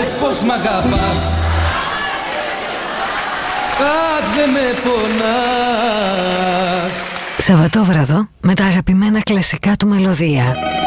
πες πως μ' αγαπάς. Αχ, δε με πονάς. Σαββατόβραδο με τα αγαπημένα κλασικά του μελωδία.